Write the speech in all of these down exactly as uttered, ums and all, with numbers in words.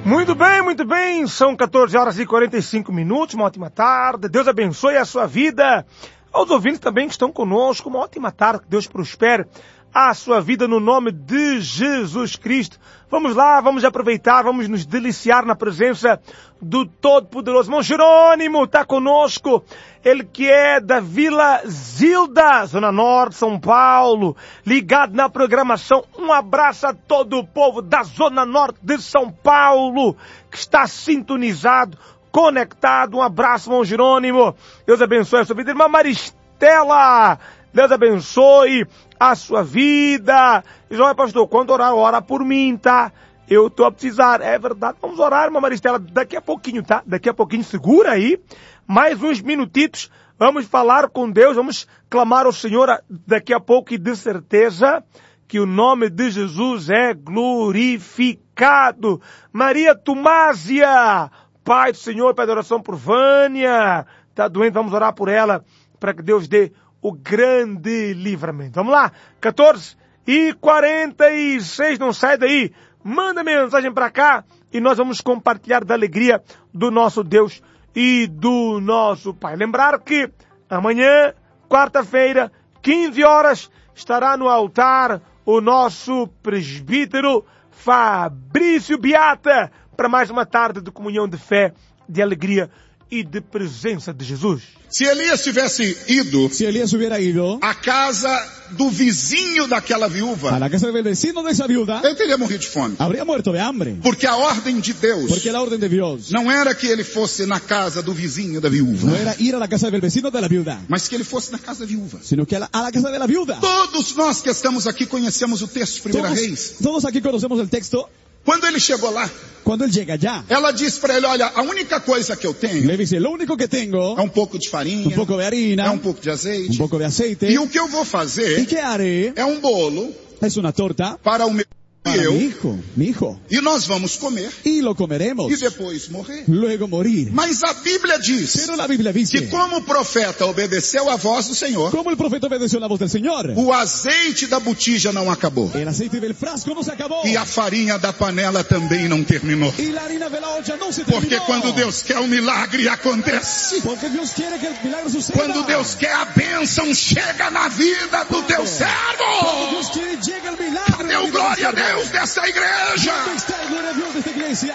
Muito bem, muito bem. São quatorze horas e quarenta e cinco minutos. Uma ótima tarde. Deus abençoe a sua vida. Aos ouvintes também que estão conosco, uma ótima tarde. Que Deus prospere a sua vida no nome de Jesus Cristo. Vamos lá, vamos aproveitar, vamos nos deliciar na presença do Todo-Poderoso. Irmão Jerônimo está conosco, ele que é da Vila Zilda, Zona Norte, São Paulo, ligado na programação. Um abraço a todo o povo da Zona Norte de São Paulo, que está sintonizado, conectado. Um abraço, irmão Jerônimo. Deus abençoe a sua vida. Irmã Maristela, Deus abençoe a sua vida. João, pastor, quando orar, ora por mim, tá? Eu estou a precisar. É verdade. Vamos orar, irmã Maristela, daqui a pouquinho, tá? Daqui a pouquinho, segura aí. Mais uns minutitos. Vamos falar com Deus, vamos clamar ao Senhor daqui a pouco e de certeza que o nome de Jesus é glorificado. Maria Tomásia, Pai do Senhor, Pai da oração por Vânia. Está doente, vamos orar por ela para que Deus dê o grande livramento. Vamos lá, quatorze e quarenta e seis, não sai daí, manda mensagem para cá e nós vamos compartilhar da alegria do nosso Deus e do nosso Pai. Lembrar que amanhã, quarta-feira, quinze horas, estará no altar o nosso presbítero Fabrício Beata para mais uma tarde de comunhão de fé, de alegria e de presença de Jesus. Se Elias tivesse ido, si Elías hubiera ido à casa do vizinho daquela viúva, a la casa del vecino de esa viuda, ele teria morrido de fome. habría muerto de hambre. Porque a ordem de Deus Porque la orden de Dios não era que ele fosse na casa do vizinho da viúva, no era ir a la casa del vecino de la viuda, mas que ele fosse na casa da viúva. sino que a la, a la casa de la viuda. Todos nós que estamos aqui conhecemos o texto de Primeira Todos, Reis. todos aquí conocemos el texto. Quando ele chegou lá, Cuando él llega allá, ela disse para ele, olha, a única coisa que eu tenho le dice, lo único que tengo, é um pouco de farinha, un poco de harina, é um pouco de un azeite, poco de aceite, e o que eu vou ¿y fazer qué haré? é um bolo Es una torta para o meu para e eu, mi hijo, mi hijo, e nós vamos comer y lo comeremos, e depois morrer. luego morir. Mas a Bíblia diz Pero la Biblia dice, que como o profeta obedeceu à voz do Senhor, como el profeta obedeció la voz del Señor, o azeite da botija não acabou. el aceite del frasco no se acabó, E a farinha da panela também não terminou. y la harina de la olla no se terminó. Porque quando Deus quer um milagre, acontece. Porque Dios quiere que el milagro suceda. Quando Deus quer a bênção, chega na vida do teu Cuando servo. Dios quiere llega el milagro. Deu glória a Deus dessa igreja. ¿Dónde está el gloria a Dios de esta iglesia?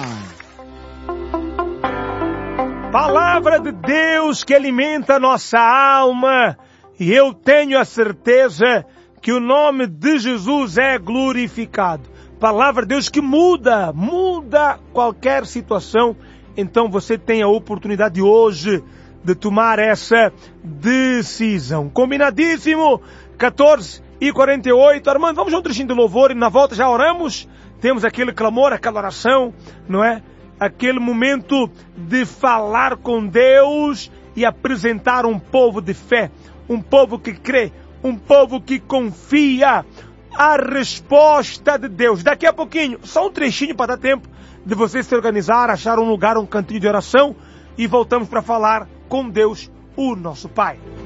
Palavra de Deus que alimenta a nossa alma. E eu tenho a certeza que o nome de Jesus é glorificado. Palavra de Deus que muda, muda qualquer situação. Então você tem a oportunidade hoje de tomar essa decisão. Combinadíssimo, quatorze e quarenta e oito. Armando, vamos a um trechinho de louvor e na volta já oramos. Temos aquele clamor, aquela oração, não é? Aquele momento de falar com Deus e apresentar um povo de fé, um povo que crê, um povo que confia. A resposta de Deus. Daqui a pouquinho, só um trechinho para dar tempo de você se organizar, achar um lugar, um cantinho de oração e voltamos para falar com Deus, o nosso Pai.